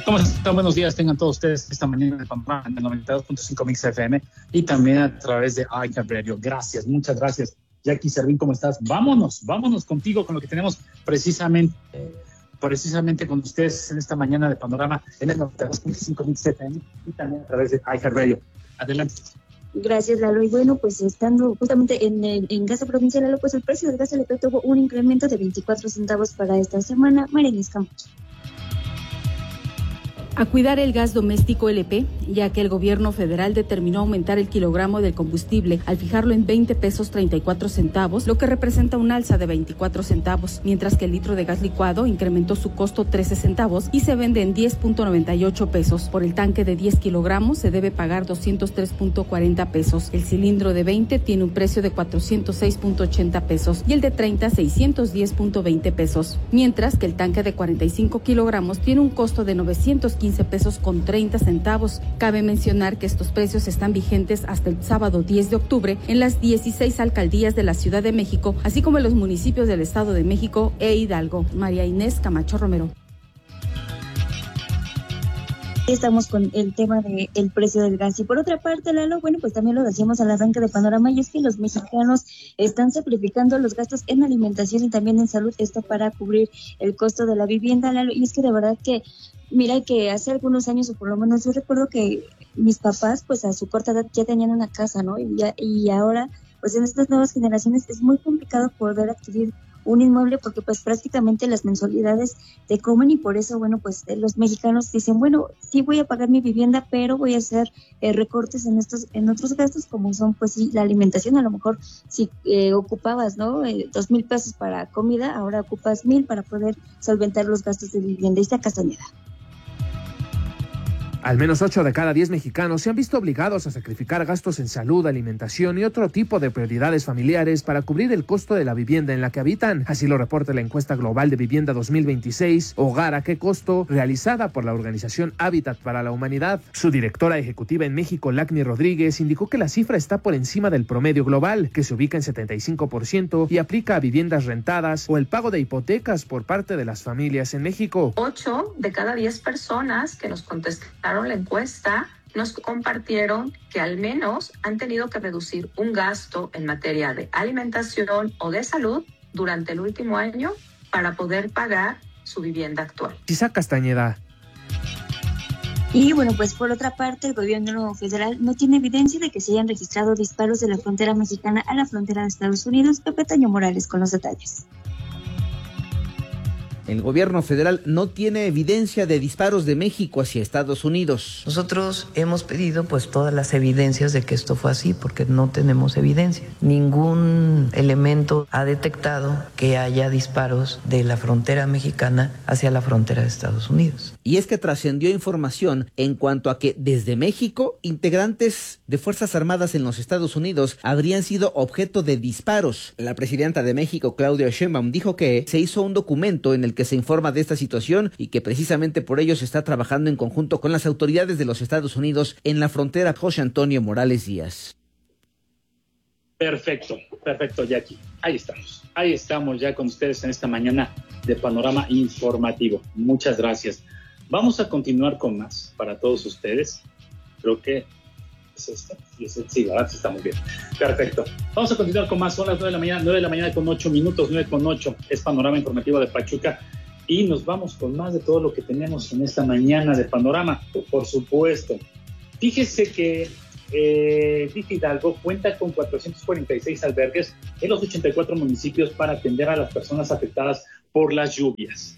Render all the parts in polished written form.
¿Cómo están? Buenos días, tengan todos ustedes esta mañana de Panorama en el 92.5 Mix FM y también a través de iHeartRadio. Gracias, muchas gracias. Jackie Servín, ¿cómo estás? Vámonos contigo con lo que tenemos precisamente con ustedes en esta mañana de Panorama en el 92.5 Mix FM y también a través de iHeartRadio. Adelante. Gracias, Lalo. Y bueno, pues estando justamente en gasto provincial, Lalo, pues el precio del gas LP tuvo un incremento de 24 centavos para esta semana. Marianis Campos. A cuidar el gas doméstico LP, ya que el gobierno federal determinó aumentar el kilogramo del combustible al fijarlo en 20 pesos 34 centavos, lo que representa un alza de 24 centavos, mientras que el litro de gas licuado incrementó su costo 13 centavos y se vende en 10.98 pesos. Por el tanque de 10 kilogramos se debe pagar 203.40 pesos. El cilindro de 20 tiene un precio de 406.80 pesos y el de 30 610.20 pesos, mientras que el tanque de 45 kilogramos tiene un costo de 915 pesos con 30 centavos. Cabe mencionar que estos precios están vigentes hasta el sábado 10 de octubre en las 16 alcaldías de la Ciudad de México, así como en los municipios del Estado de México e Hidalgo. María Inés Camacho Romero. Estamos con el tema del precio del gas. Y por otra parte, Lalo, bueno, pues también lo decíamos al arranque de Panorama, y es que los mexicanos están sacrificando los gastos en alimentación y también en salud, esto para cubrir el costo de la vivienda, Lalo. Y es que de verdad que, mira que hace algunos años, o por lo menos yo recuerdo que mis papás, pues a su corta edad ya tenían una casa, ¿no? Y ahora, pues en estas nuevas generaciones es muy complicado poder adquirir un inmueble porque pues prácticamente las mensualidades te comen, y por eso, bueno, pues los mexicanos dicen, bueno, sí voy a pagar mi vivienda, pero voy a hacer recortes en otros gastos, como son, pues sí, la alimentación. A lo mejor si ocupabas, ¿no? 2,000 pesos para comida, ahora ocupas 1,000 para poder solventar los gastos de vivienda. Y está Castañeda. Al menos 8 de cada 10 mexicanos se han visto obligados a sacrificar gastos en salud, alimentación y otro tipo de prioridades familiares para cubrir el costo de la vivienda en la que habitan. Así lo reporta la encuesta global de vivienda 2026, Hogar a qué costo, realizada por la organización Hábitat para la Humanidad. Su directora ejecutiva en México, Lacni Rodríguez, indicó que la cifra está por encima del promedio global, que se ubica en 75% y aplica a viviendas rentadas o el pago de hipotecas por parte de las familias en México. 8 de cada 10 personas que nos contestaron la encuesta nos compartieron que al menos han tenido que reducir un gasto en materia de alimentación o de salud durante el último año para poder pagar su vivienda actual. Isaac Castañeda. Y bueno, pues por otra parte, el gobierno federal no tiene evidencia de que se hayan registrado disparos de la frontera mexicana a la frontera de Estados Unidos. Pepe Taño Morales con los detalles. El gobierno federal no tiene evidencia de disparos de México hacia Estados Unidos. Nosotros hemos pedido pues todas las evidencias de que esto fue así, porque no tenemos evidencia. Ningún elemento ha detectado que haya disparos de la frontera mexicana hacia la frontera de Estados Unidos. Y es que trascendió información en cuanto a que desde México, integrantes de Fuerzas Armadas en los Estados Unidos habrían sido objeto de disparos. La presidenta de México, Claudia Sheinbaum, dijo que se hizo un documento en el que se informa de esta situación y que precisamente por ello se está trabajando en conjunto con las autoridades de los Estados Unidos en la frontera. José Antonio Morales Díaz. Perfecto, Jackie. Ahí estamos ya con ustedes en esta mañana de Panorama Informativo. Muchas gracias. Vamos a continuar con más para todos ustedes. Creo que es este. Sí, la verdad está muy bien. Perfecto. Vamos a continuar con más. Son las 9 de la mañana con 8 minutos, 9:08. Es Panorama Informativo de Pachuca. Y nos vamos con más de todo lo que tenemos en esta mañana de Panorama, por supuesto. Fíjese que Hidalgo cuenta con 446 albergues en los 84 municipios para atender a las personas afectadas por las lluvias.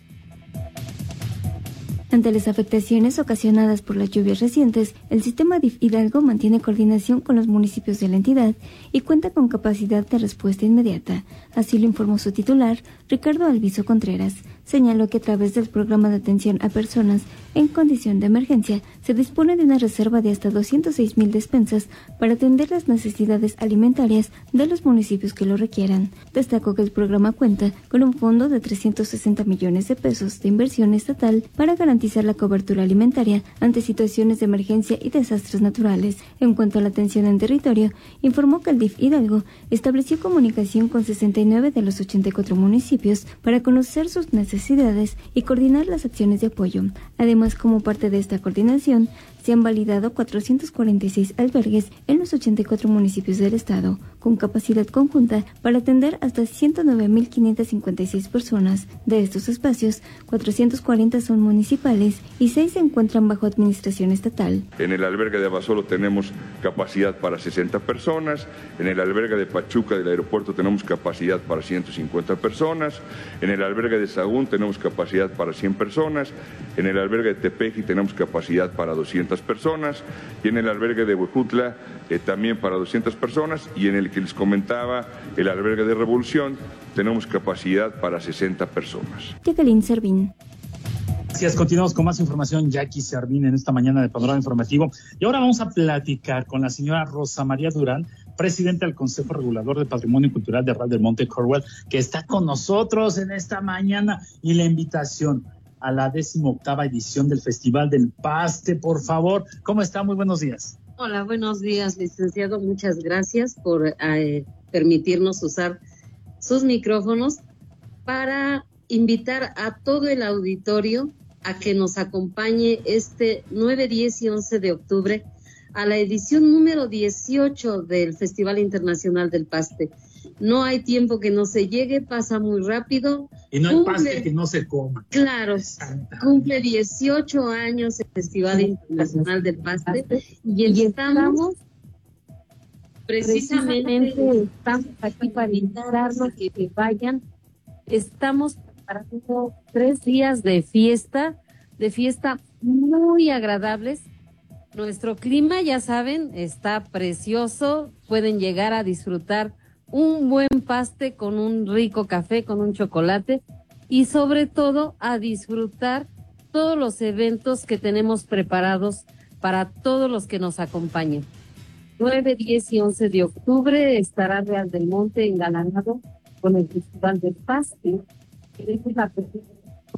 Ante las afectaciones ocasionadas por las lluvias recientes, el sistema DIF Hidalgo mantiene coordinación con los municipios de la entidad y cuenta con capacidad de respuesta inmediata. Así lo informó su titular, Ricardo Alviso Contreras. Señaló que a través del programa de atención a personas en condición de emergencia se dispone de una reserva de hasta 206,000 despensas para atender las necesidades alimentarias de los municipios que lo requieran. Destacó que el programa cuenta con un fondo de 360 millones de pesos de inversión estatal para garantizar garantizar la cobertura alimentaria ante situaciones de emergencia y desastres naturales. En cuanto a la atención en territorio, informó que el DIF Hidalgo estableció comunicación con 69 de los 84 municipios para conocer sus necesidades y coordinar las acciones de apoyo. Además, como parte de esta coordinación, se han validado 446 albergues en los 84 municipios del estado, con capacidad conjunta para atender hasta 109.556 personas. De estos espacios, 440 son municipales y 6 se encuentran bajo administración estatal. En el albergue de Abasolo tenemos capacidad para 60 personas, en el albergue de Pachuca del aeropuerto tenemos capacidad para 150 personas, en el albergue de Sahagún tenemos capacidad para 100 personas, en el albergue de Tepeji tenemos capacidad para 200 personas, y en el albergue de Huejutla también para 200 personas, y en el que les comentaba, el albergue de Revolución, tenemos capacidad para 60 personas. Jacqueline Servín. Gracias, continuamos con más información. Jackie Servín en esta mañana de Panorama Informativo. Y ahora vamos a platicar con la señora Rosa María Durán, presidenta del Consejo Regulador de Patrimonio Cultural de Real del Monte Corwell, que está con nosotros en esta mañana, y la invitación a la 18ª edición del Festival del Paste, por favor. ¿Cómo está? Muy buenos días. Hola, buenos días, licenciado. Muchas gracias por permitirnos usar sus micrófonos para invitar a todo el auditorio a que nos acompañe este 9, 10 y 11 de octubre a la edición número 18 del Festival Internacional del Paste. No hay tiempo que no se llegue, pasa muy rápido. Y no hay paste que no se coma. Claro, cumple 18 años el Festival Internacional del Paste y estamos precisamente estamos aquí para invitarlos a que vayan. Estamos preparando 3 días de fiesta muy agradables. Nuestro clima, ya saben, está precioso. Pueden llegar a disfrutar un buen paste con un rico café, con un chocolate, y sobre todo a disfrutar todos los eventos que tenemos preparados para todos los que nos acompañen. 9, 10 y 11 de octubre estará Real del Monte engalanado con el Festival del Paste. Queremos la presencia de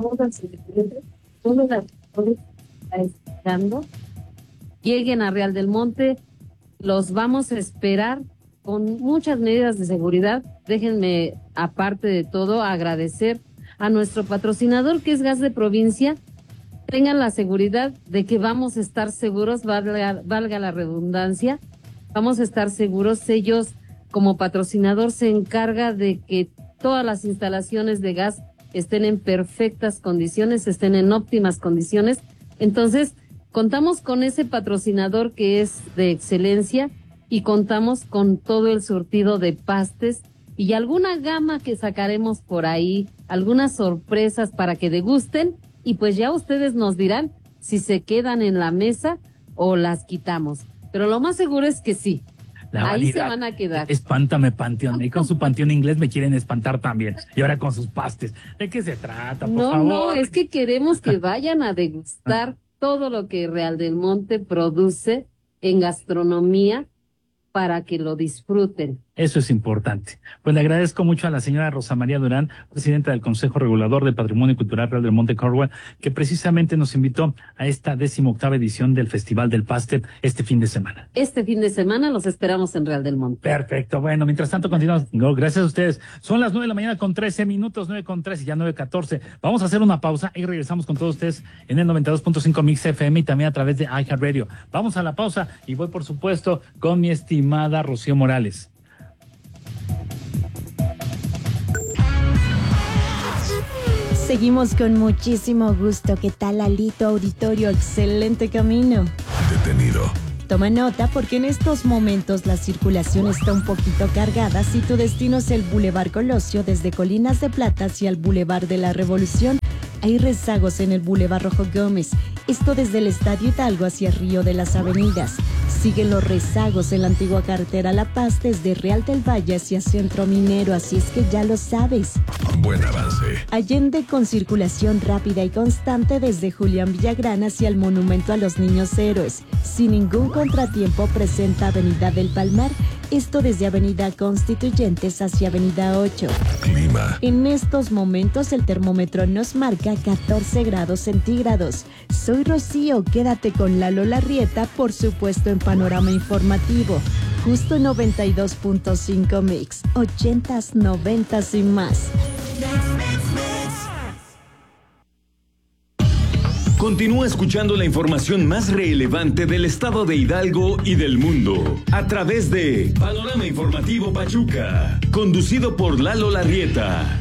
todas las personas que están escuchando. Lleguen a Real del Monte, los vamos a esperar con muchas medidas de seguridad. Déjenme, aparte de todo, agradecer a nuestro patrocinador, que es Gas de Provincia. Tengan la seguridad de que vamos a estar seguros, valga la redundancia, vamos a estar seguros. Ellos, como patrocinador, se encarga de que todas las instalaciones de gas estén en perfectas condiciones, estén en óptimas condiciones. Entonces, contamos con ese patrocinador que es de excelencia, y contamos con todo el surtido de pastes y alguna gama que sacaremos por ahí, algunas sorpresas para que degusten, y pues ya ustedes nos dirán si se quedan en la mesa o las quitamos. Pero lo más seguro es que sí. Ahí se van a quedar. Espántame, Panteón. Y con su Panteón Inglés me quieren espantar también. Y ahora con sus pastes. ¿De qué se trata, por favor? No, es que queremos que vayan a degustar todo lo que Real del Monte produce en gastronomía para que lo disfruten. Eso es importante. Pues le agradezco mucho a la señora Rosa María Durán, presidenta del Consejo Regulador del Patrimonio Cultural Real del Monte Corwell, que precisamente nos invitó a esta 18ª edición del Festival del Paste este fin de semana. Este fin de semana los esperamos en Real del Monte. Perfecto. Bueno, mientras tanto continuamos. Gracias a ustedes. Son las 9 de la mañana con 13 minutos, 9:13 y ya 9:14. Vamos a hacer una pausa y regresamos con todos ustedes en el 92.5 Mix FM y también a través de iHeartRadio. Vamos a la pausa y voy, por supuesto, con mi estimada Rocío Morales. Seguimos con muchísimo gusto. ¿Qué tal, Alito Auditorio? Excelente camino. Detenido. Toma nota porque en estos momentos la circulación está un poquito cargada. Si tu destino es el Boulevard Colosio, desde Colinas de Plata hacia el Boulevard de la Revolución, hay rezagos en el Boulevard Rojo Gómez. Esto desde el Estadio Hidalgo hacia Río de las Avenidas. Siguen los rezagos en la antigua carretera La Paz desde Real del Valle hacia Centro Minero, así es que ya lo sabes. Buen avance. Allende con circulación rápida y constante desde Julián Villagrán hacia el Monumento a los Niños Héroes. Sin ningún contratiempo presenta Avenida del Palmar Esto desde Avenida Constituyentes hacia Avenida 8. Clima. En estos momentos el termómetro nos marca 14 grados centígrados. Soy Rocío, quédate con Lalo Larrieta, por supuesto en Panorama Informativo. Justo 92.5 Mix, 80s, 90s y más. Continúa escuchando la información más relevante del estado de Hidalgo y del mundo a través de Panorama Informativo Pachuca, conducido por Lalo Larrieta.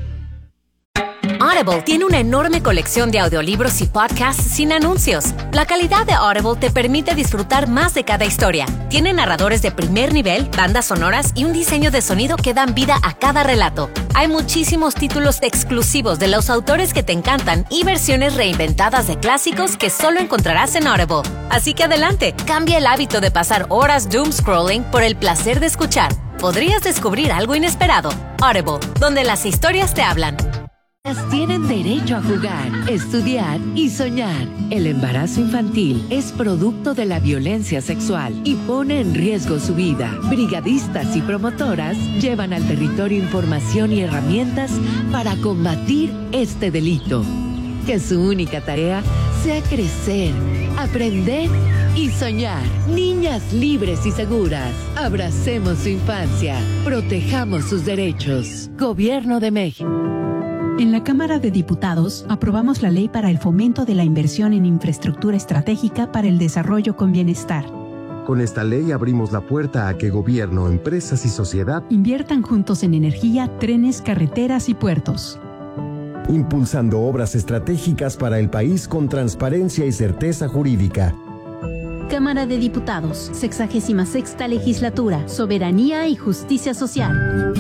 Audible tiene una enorme colección de audiolibros y podcasts sin anuncios. La calidad de Audible te permite disfrutar más de cada historia. Tiene narradores de primer nivel, bandas sonoras y un diseño de sonido que dan vida a cada relato. Hay muchísimos títulos exclusivos de los autores que te encantan y versiones reinventadas de clásicos que solo encontrarás en Audible. Así que adelante, cambia el hábito de pasar horas doom scrolling por el placer de escuchar. Podrías descubrir algo inesperado. Audible, donde las historias te hablan. Tienen derecho a jugar, estudiar y soñar. El embarazo infantil es producto de la violencia sexual y pone en riesgo su vida. Brigadistas y promotoras llevan al territorio información y herramientas para combatir este delito. Que su única tarea sea crecer, aprender y soñar. Niñas libres y seguras. Abracemos su infancia. Protejamos sus derechos. Gobierno de México. En la Cámara de Diputados aprobamos la Ley para el Fomento de la Inversión en Infraestructura Estratégica para el Desarrollo con Bienestar. Con esta ley abrimos la puerta a que gobierno, empresas y sociedad inviertan juntos en energía, trenes, carreteras y puertos. Impulsando obras estratégicas para el país con transparencia y certeza jurídica. Cámara de Diputados, 66ª Legislatura, Soberanía y Justicia Social.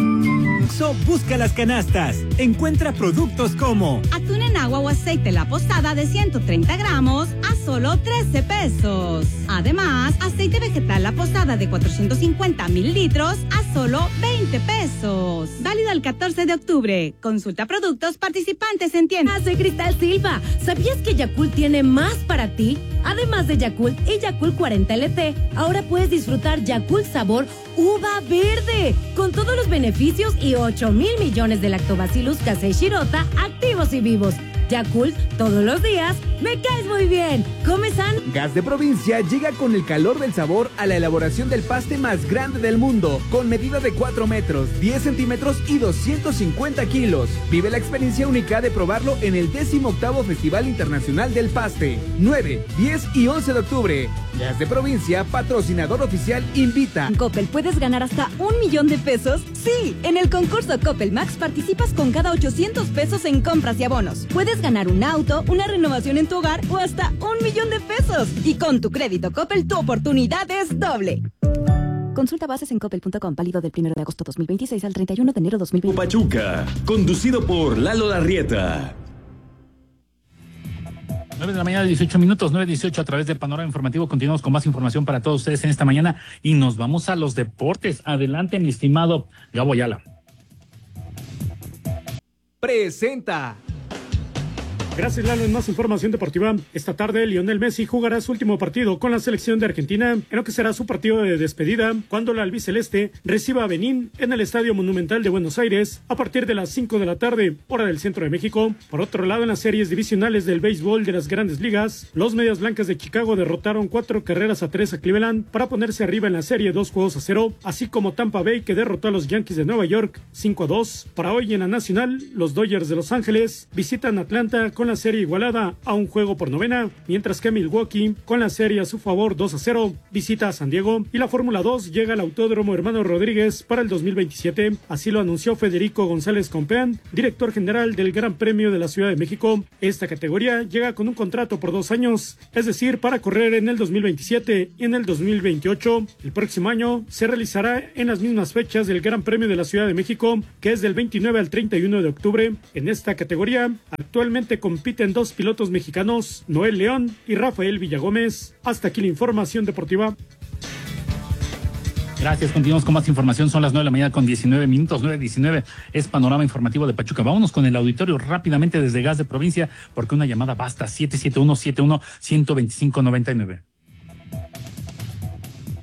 Busca las canastas. Encuentra productos como atún en agua o aceite La Posada de 130 gramos a solo 13 pesos. Además, aceite vegetal La Posada de 450 mililitros a solo 20 pesos. Válido el 14 de octubre. Consulta productos participantes en tiendas. Soy Cristal Silva. ¿Sabías que Yakult tiene más para ti? Además de Yakult y Yakult 40 LT, ahora puedes disfrutar Yakult sabor uva verde, con todos los beneficios y 8,000 millones de lactobacillus casei shirota activos y vivos. Yakult, todos los días, me caes muy bien. ¿Come san? Gas de Provincia llega con el calor del sabor a la elaboración del paste más grande del mundo, con medida de 4 metros, 10 centímetros y 250 kilos. Vive la experiencia única de probarlo en el 18º Festival Internacional del Paste, 9, 10 y 11 de octubre. Gas de Provincia, patrocinador oficial, invita. En Coppel puedes ganar hasta 1,000,000 de pesos. Sí, en el concurso Coppel Max participas con cada 800 pesos en compras y abonos. Puedes ganar un auto, una renovación en tu hogar o hasta 1,000,000 de pesos. Y con tu crédito Coppel, tu oportunidad es doble. Consulta bases en coppel.com, válido del 1 de agosto 2026 al 31 de enero 2020. Pachuca, conducido por Lalo Larrieta. 9 de la mañana, 18 minutos, 9:18 a través de Panorama Informativo. Continuamos con más información para todos ustedes en esta mañana y nos vamos a los deportes. Adelante, mi estimado Gabo Ayala. Presenta. Gracias, Lalo. En más información deportiva, esta tarde Lionel Messi jugará su último partido con la selección de Argentina, en lo que será su partido de despedida, cuando la albiceleste reciba a Benín en el Estadio Monumental de Buenos Aires a partir de las 5 de la tarde, hora del centro de México. Por otro lado, en las series divisionales del béisbol de las Grandes Ligas, los Medias Blancas de Chicago derrotaron 4-3 a Cleveland para ponerse arriba en la serie 2-0, así como Tampa Bay, que derrotó a los Yankees de Nueva York 5-2. Para hoy en la Nacional, los Dodgers de Los Ángeles visitan Atlanta con la serie igualada a 1 juego por novena, mientras que Milwaukee, con la serie a su favor 2-0, visita a San Diego. Y la Fórmula 2 llega al Autódromo Hermano Rodríguez para el 2027, así lo anunció Federico González Compeán, director general del Gran Premio de la Ciudad de México. Esta categoría llega con un contrato por 2 años, es decir, para correr en el 2027 y en el 2028. El próximo año se realizará en las mismas fechas del Gran Premio de la Ciudad de México, que es del 29 al 31 de octubre. En esta categoría, actualmente compiten 2 pilotos mexicanos, Noel León y Rafael Villagómez. Hasta aquí la información deportiva. Gracias, continuamos con más información. Son las 9 de la mañana con 19 minutos, 9:19. Es Panorama Informativo de Pachuca. Vámonos con el auditorio rápidamente desde Gas de Provincia, porque una llamada basta, 771-71-125-99.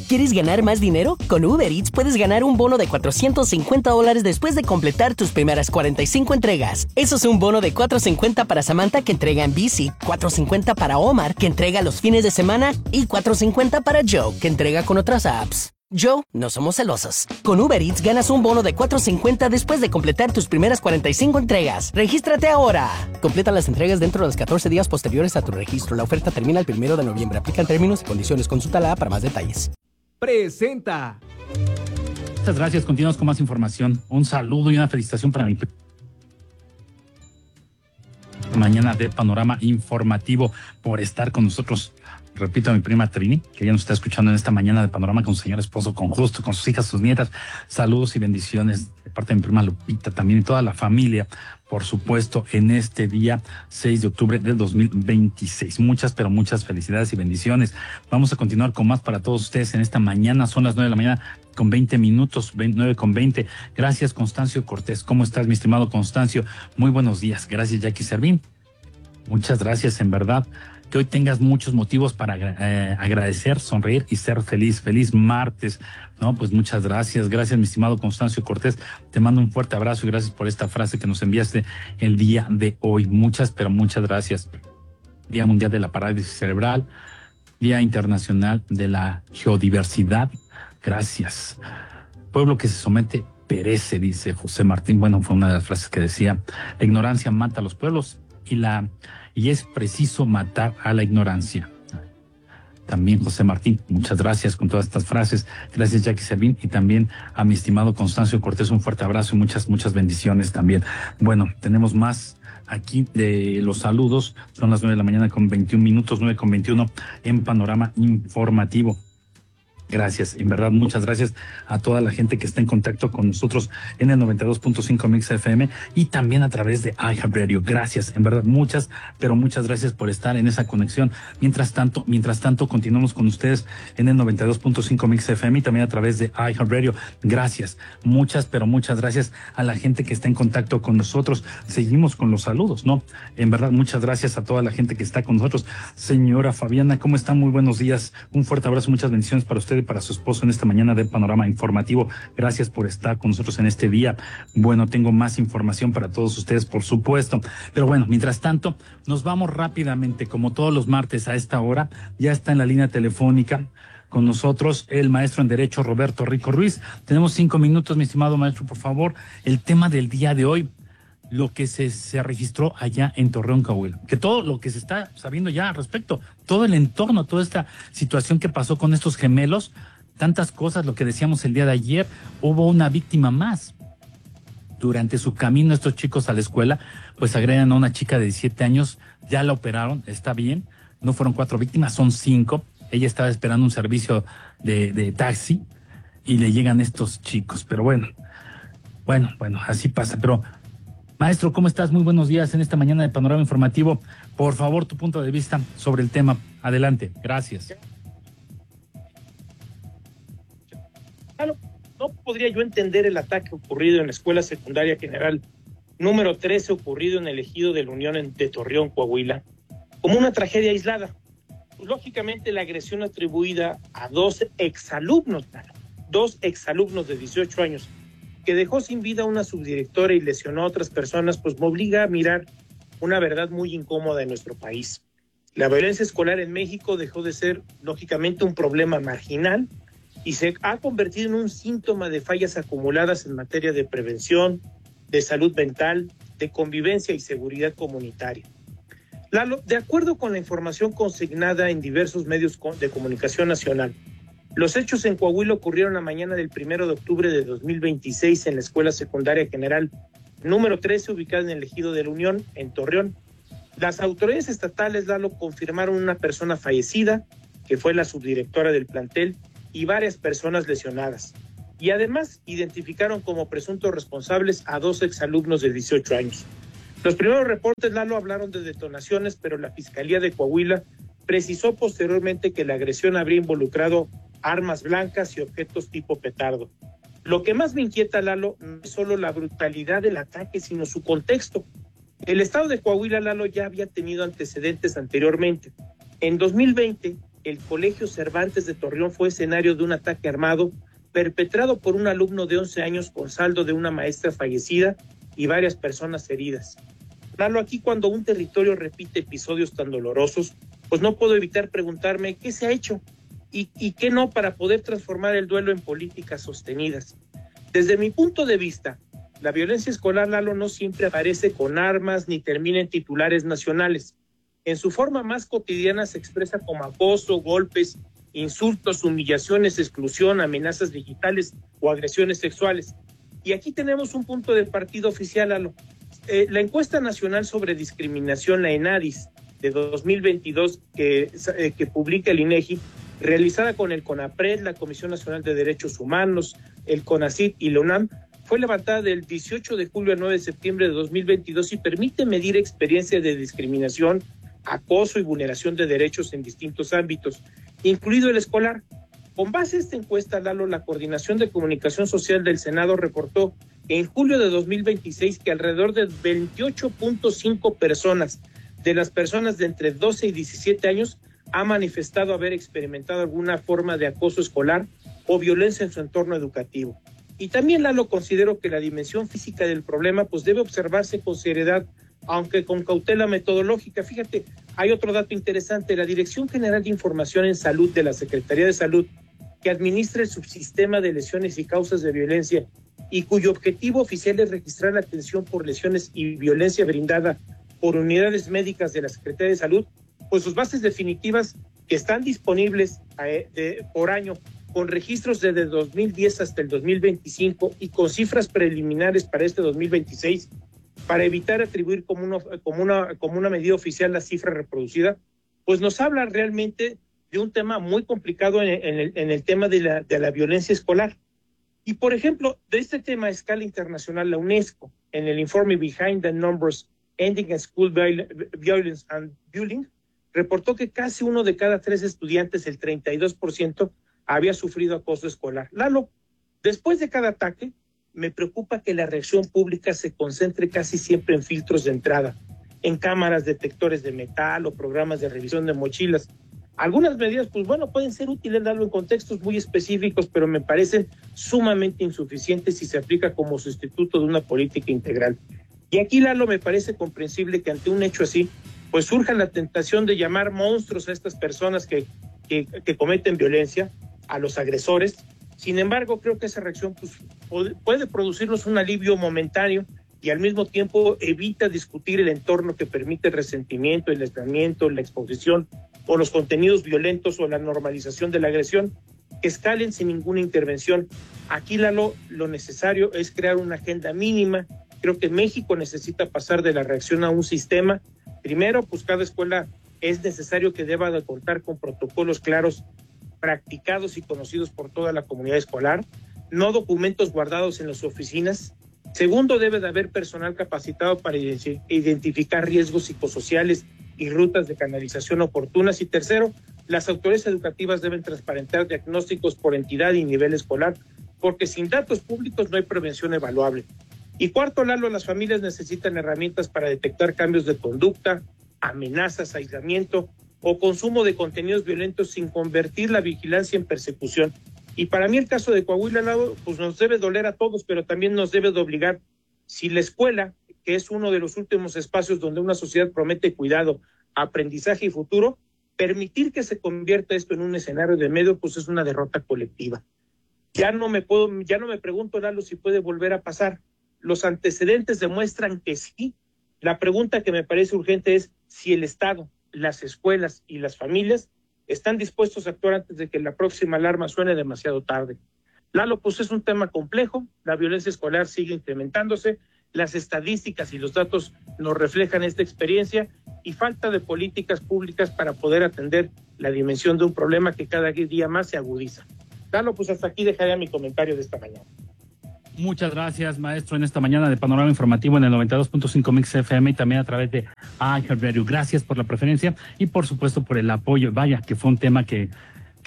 ¿Quieres ganar más dinero? Con Uber Eats puedes ganar un bono de $450 después de completar tus primeras 45 entregas. Eso es un bono de $450 para Samantha, que entrega en bici, $450 para Omar, que entrega los fines de semana, y $450 para Joe, que entrega con otras apps. Joe, no somos celosos. Con Uber Eats ganas un bono de $450 después de completar tus primeras 45 entregas. ¡Regístrate ahora! Completa las entregas dentro de los 14 días posteriores a tu registro. La oferta termina el 1 de noviembre. Aplican términos y condiciones. Consulta la app para más detalles. Presenta. Muchas gracias. Continuamos con más información. Un saludo y una felicitación para mi mañana de Panorama Informativo por estar con nosotros. Repito, a mi prima Trini, que ya nos está escuchando en esta mañana de Panorama con su señor esposo, con Justo, con sus hijas, sus nietas. Saludos y bendiciones de parte de mi prima Lupita también y toda la familia, por supuesto, en este día 6 de octubre del 2026. Muchas, pero muchas felicidades y bendiciones. Vamos a continuar con más para todos ustedes en esta mañana. Son las 9 de la mañana con 20 minutos, 9:20. Gracias, Constancio Cortés. ¿Cómo estás, mi estimado Constancio? Muy buenos días. Gracias, Jackie Servín. Muchas gracias, en verdad. Que hoy tengas muchos motivos para agradecer, sonreír y ser feliz. Feliz martes, ¿no? Pues muchas gracias. Gracias, mi estimado Constancio Cortés. Te mando un fuerte abrazo y gracias por esta frase que nos enviaste el día de hoy. Muchas, pero muchas gracias. Día Mundial de la Parálisis Cerebral, Día Internacional de la Geodiversidad. Gracias. Pueblo que se somete perece, dice José Martín. Bueno, fue una de las frases que decía: la ignorancia mata a los pueblos y es preciso matar a la ignorancia. También José Martín, muchas gracias con todas estas frases. Gracias, Jackie Servín, y también a mi estimado Constancio Cortés, un fuerte abrazo y muchas, muchas bendiciones también. Bueno, tenemos más aquí de los saludos. Son las 9 de la mañana con 21 minutos, 9:21 en Panorama Informativo. Gracias, en verdad, muchas gracias a toda la gente que está en contacto con nosotros en el 92.5 Mix FM y también a través de iHeartRadio. Gracias, en verdad, muchas, pero muchas gracias por estar en esa conexión. Mientras tanto, continuamos con ustedes en el 92.5 Mix FM y también a través de iHeartRadio. Gracias, muchas, pero muchas gracias a la gente que está en contacto con nosotros. Seguimos con los saludos, ¿no? En verdad, muchas gracias a toda la gente que está con nosotros. Señora Fabiana, ¿cómo están? Muy buenos días. Un fuerte abrazo, muchas bendiciones para usted y para su esposo en esta mañana de Panorama Informativo. Gracias por estar con nosotros en este día. Bueno, tengo más información para todos ustedes, por supuesto. Pero bueno, mientras tanto, nos vamos rápidamente, como todos los martes a esta hora. Ya está en la línea telefónica con nosotros el maestro en Derecho, Roberto Rico Ruiz. Tenemos 5 minutos, mi estimado maestro, por favor. El tema del día de hoy, lo que se registró allá en Torreón, Coahuila, que todo lo que se está sabiendo ya al respecto, todo el entorno, toda esta situación que pasó con estos gemelos, tantas cosas, lo que decíamos el día de ayer, hubo una víctima más. Durante su camino estos chicos a la escuela, pues agredan a una chica de 17 años, ya la operaron, está bien, no fueron 4 víctimas, son 5, ella estaba esperando un servicio de taxi y le llegan estos chicos, pero bueno, así pasa, pero... Maestro, ¿cómo estás? Muy buenos días en esta mañana de Panorama Informativo. Por favor, tu punto de vista sobre el tema. Adelante. Gracias. No podría yo entender el ataque ocurrido en la Escuela Secundaria General número 13, ocurrido en el ejido de la Unión de Torreón, Coahuila, como una tragedia aislada. Pues, lógicamente, la agresión atribuida a 2 exalumnos de 18 años, que dejó sin vida a una subdirectora y lesionó a otras personas, pues me obliga a mirar una verdad muy incómoda en nuestro país. La violencia escolar en México dejó de ser, lógicamente, un problema marginal y se ha convertido en un síntoma de fallas acumuladas en materia de prevención, de salud mental, de convivencia y seguridad comunitaria. Lalo, de acuerdo con la información consignada en diversos medios de comunicación nacional, los hechos en Coahuila ocurrieron la mañana del 1 de octubre de 2026 en la Escuela Secundaria General número 13, ubicada en el ejido de la Unión, en Torreón. Las autoridades estatales, Lalo, confirmaron una persona fallecida, que fue la subdirectora del plantel, y varias personas lesionadas. Y además identificaron como presuntos responsables a 2 exalumnos de 18 años. Los primeros reportes, Lalo, hablaron de detonaciones, pero la Fiscalía de Coahuila precisó posteriormente que la agresión habría involucrado armas blancas y objetos tipo petardo. Lo que más me inquieta, Lalo, no es solo la brutalidad del ataque, sino su contexto. El estado de Coahuila, Lalo, ya había tenido antecedentes anteriormente. En 2020, el Colegio Cervantes de Torreón fue escenario de un ataque armado perpetrado por un alumno de 11 años con saldo de una maestra fallecida y varias personas heridas. Lalo, aquí cuando un territorio repite episodios tan dolorosos, pues no puedo evitar preguntarme qué se ha hecho y qué no para poder transformar el duelo en políticas sostenidas. Desde mi punto de vista, la violencia escolar, Lalo, no siempre aparece con armas ni termina en titulares nacionales. En su forma más cotidiana se expresa como acoso, golpes, insultos, humillaciones, exclusión, amenazas digitales o agresiones sexuales. Y aquí tenemos un punto de partida oficial, Lalo. La encuesta nacional sobre discriminación, la ENADIS, de 2022, que publica el INEGI, realizada con el CONAPRED, la Comisión Nacional de Derechos Humanos, el CONACYT y la UNAM, fue levantada del 18 de julio al 9 de septiembre de 2022 y permite medir experiencias de discriminación, acoso y vulneración de derechos en distintos ámbitos, incluido el escolar. Con base a esta encuesta, Lalo, la Coordinación de Comunicación Social del Senado reportó en julio de 2026 que alrededor de 28.5 personas de las personas de entre 12 y 17 años ha manifestado haber experimentado alguna forma de acoso escolar o violencia en su entorno educativo. Y también, Lalo, considero que la dimensión física del problema pues debe observarse con seriedad, aunque con cautela metodológica. Fíjate, hay otro dato interesante. La Dirección General de Información en Salud de la Secretaría de Salud, que administra el subsistema de lesiones y causas de violencia y cuyo objetivo oficial es registrar la atención por lesiones y violencia brindada por unidades médicas de la Secretaría de Salud, pues sus bases definitivas que están disponibles por año, con registros desde 2010 hasta el 2025 y con cifras preliminares para este 2026, para evitar atribuir como una medida oficial la cifra reproducida, pues nos habla realmente de un tema muy complicado en el tema de la violencia escolar. Y, por ejemplo, de este tema a escala internacional, la UNESCO, en el informe Behind the Numbers, Ending School Violence and Bullying, reportó que casi 1 de cada 3 estudiantes, el 32%, había sufrido acoso escolar. Lalo, después de cada ataque, me preocupa que la reacción pública se concentre casi siempre en filtros de entrada, en cámaras detectores de metal o programas de revisión de mochilas. Algunas medidas, pues bueno, pueden ser útiles, Lalo, en contextos muy específicos, pero me parecen sumamente insuficientes si se aplica como sustituto de una política integral. Y aquí, Lalo, me parece comprensible que ante un hecho así, pues surja la tentación de llamar monstruos a estas personas que cometen violencia, a los agresores. Sin embargo, creo que esa reacción pues, puede producirnos un alivio momentáneo y al mismo tiempo evita discutir el entorno que permite el resentimiento, el aislamiento, la exposición o los contenidos violentos o la normalización de la agresión que escalen sin ninguna intervención. Aquí, Lalo, lo necesario es crear una agenda mínima. Creo que México necesita pasar de la reacción a un sistema. Primero, pues cada escuela es necesario que deba de contar con protocolos claros, practicados y conocidos por toda la comunidad escolar, no documentos guardados en las oficinas. Segundo, debe de haber personal capacitado para identificar riesgos psicosociales y rutas de canalización oportunas. Y tercero, las autoridades educativas deben transparentar diagnósticos por entidad y nivel escolar, porque sin datos públicos no hay prevención evaluable. Y cuarto, Lalo, las familias necesitan herramientas para detectar cambios de conducta, amenazas, aislamiento o consumo de contenidos violentos sin convertir la vigilancia en persecución. Y para mí el caso de Coahuila, Lalo, pues nos debe doler a todos, pero también nos debe de obligar. Si la escuela, que es uno de los últimos espacios donde una sociedad promete cuidado, aprendizaje y futuro, permitir que se convierta esto en un escenario de medio, pues es una derrota colectiva. Ya no me pregunto, Lalo, si puede volver a pasar. Los antecedentes demuestran que sí. La pregunta que me parece urgente es si el Estado, las escuelas y las familias están dispuestos a actuar antes de que la próxima alarma suene demasiado tarde. Lalo, pues es un tema complejo, la violencia escolar sigue incrementándose, las estadísticas y los datos nos reflejan esta experiencia y falta de políticas públicas para poder atender la dimensión de un problema que cada día más se agudiza. Lalo, pues hasta aquí dejaré mi comentario de esta mañana. Muchas gracias, maestro, en esta mañana de Panorama Informativo en el 92.5 Mix FM y también a través de iHeartRadio. Gracias por la preferencia y, por supuesto, por el apoyo. Vaya, que fue un tema que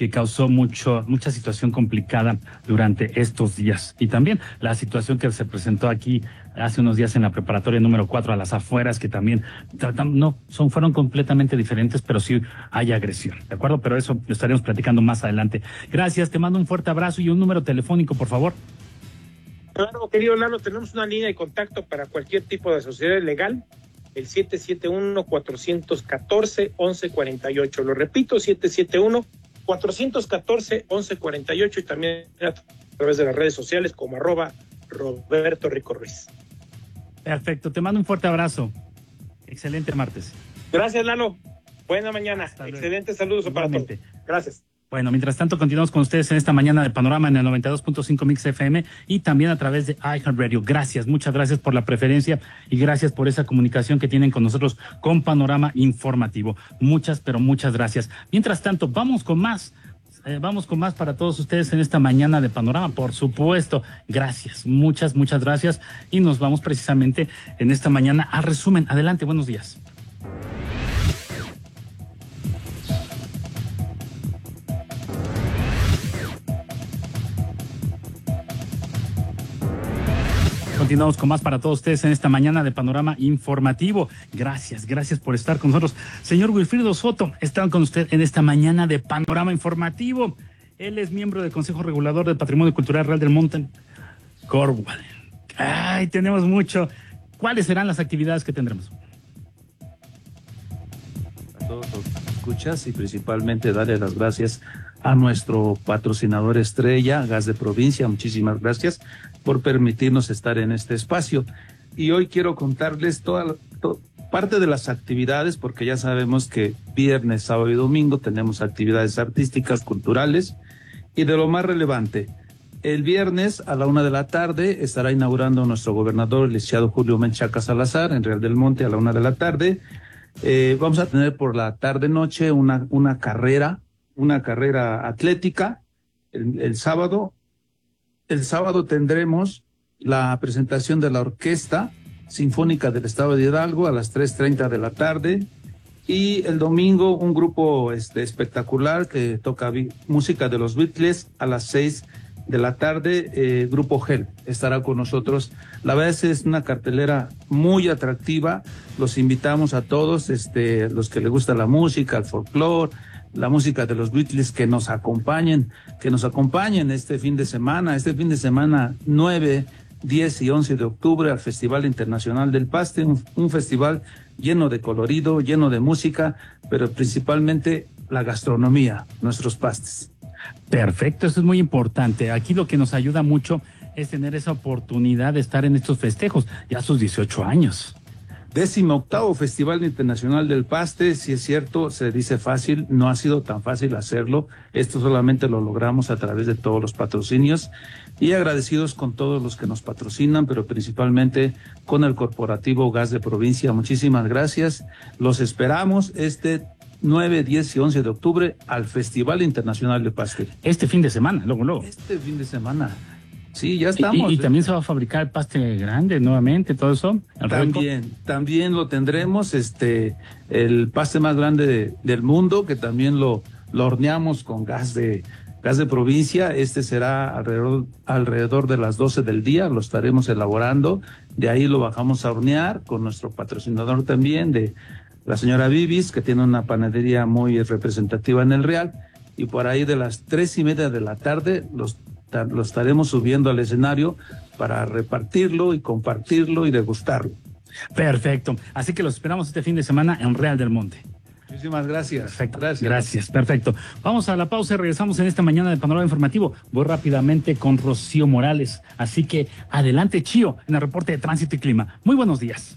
que causó mucha situación complicada durante estos días. Y también la situación que se presentó aquí hace unos días en la preparatoria número 4 a las afueras, que también fueron completamente diferentes, pero sí hay agresión, ¿de acuerdo? Pero eso lo estaremos platicando más adelante. Gracias, te mando un fuerte abrazo y un número telefónico, por favor. Claro, querido Lalo, tenemos una línea de contacto para cualquier tipo de sociedad legal, el 771-414-1148. Lo repito, 771-414-1148 y también a través de las redes sociales como @Roberto Rico Ruiz. Perfecto, te mando un fuerte abrazo. Excelente martes. Gracias, Lalo. Buena mañana. Excelente saludos para todos. Gracias. Bueno, mientras tanto, continuamos con ustedes en esta mañana de Panorama en el 92.5 Mix FM y también a través de iHeartRadio. Gracias, muchas gracias por la preferencia y gracias por esa comunicación que tienen con nosotros con Panorama Informativo. Muchas, pero muchas gracias. Mientras tanto, vamos con más para todos ustedes en esta mañana de Panorama, por supuesto. Gracias, muchas gracias. Y nos vamos precisamente en esta mañana a resumen. Adelante, buenos días. Continuamos con más para todos ustedes en esta mañana de Panorama Informativo. Gracias por estar con nosotros. Señor Wilfrido Soto, están con usted en esta mañana de Panorama Informativo. Él es miembro del Consejo Regulador del Patrimonio Cultural Real del Monte, Cornwall. Ay, tenemos mucho. ¿Cuáles serán las actividades que tendremos? A todos los escuchas y principalmente darle las gracias a nuestro patrocinador estrella, Gas de Provincia. Muchísimas gracias por permitirnos estar en este espacio. Y hoy quiero contarles parte de las actividades, porque ya sabemos que viernes, sábado y domingo tenemos actividades artísticas, culturales, y de lo más relevante, el viernes a la 1:00 p.m. estará inaugurando nuestro gobernador, el licenciado Julio Menchaca Salazar, en Real del Monte a la 1:00 p.m. Vamos a tener por la tarde-noche una carrera atlética el sábado. El sábado tendremos la presentación de la Orquesta Sinfónica del Estado de Hidalgo a las 3:30 p.m. y el domingo un grupo espectacular que toca música de los Beatles a las 6 de la tarde. Grupo Gel estará con nosotros. La verdad es una cartelera muy atractiva. Los invitamos a todos, los que les gusta la música, el folclore, la música de los Beatles, que nos acompañen este fin de semana 9, 10 y 11 de octubre al Festival Internacional del Paste, un festival lleno de colorido, lleno de música, pero principalmente la gastronomía, nuestros pastes. Perfecto, eso es muy importante. Aquí lo que nos ayuda mucho es tener esa oportunidad de estar en estos festejos, ya a sus 18 años. 18º Festival Internacional del Paste. Si es cierto, se dice fácil, no ha sido tan fácil hacerlo. Esto solamente lo logramos a través de todos los patrocinios y agradecidos con todos los que nos patrocinan, pero principalmente con el corporativo Gas de Provincia. Muchísimas gracias. Los esperamos 9, 10 y 11 de octubre al Festival Internacional del Paste. Este fin de semana, luego. Este fin de semana. Sí, ya estamos. Y también se va a fabricar el paste grande nuevamente, todo eso. También lo tendremos, el paste más grande del mundo, que también lo horneamos con gas de provincia. Será alrededor de las 12 del día, lo estaremos elaborando. De ahí lo bajamos a hornear con nuestro patrocinador también, de la señora Vivis, que tiene una panadería muy representativa en el Real. Y por ahí de las 3:30 de la tarde lo estaremos subiendo al escenario para repartirlo y compartirlo y degustarlo. Perfecto. Así que los esperamos este fin de semana en Real del Monte. Muchísimas gracias. Perfecto. Gracias. Perfecto. Vamos a la pausa y regresamos en esta mañana de Panorama Informativo. Voy rápidamente con Rocío Morales. Así que adelante, Chío, en el reporte de tránsito y clima. Muy buenos días.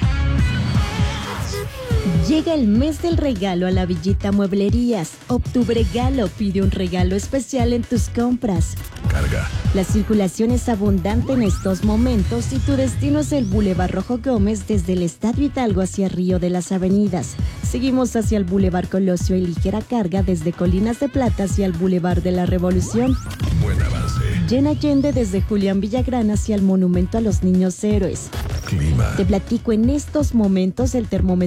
Llega el mes del regalo a la Villita Mueblerías. Octubre Galo, pide un regalo especial en tus compras. Carga. La circulación es abundante en estos momentos y tu destino es el Boulevard Rojo Gómez desde el Estadio Hidalgo hacia Río de las Avenidas. Seguimos hacia el Boulevard Colosio y ligera carga desde Colinas de Plata hacia el Boulevard de la Revolución. Buen avance. Jen Allende desde Julián Villagrán hacia el Monumento a los Niños Héroes. Clima. Te platico en estos momentos el termómetro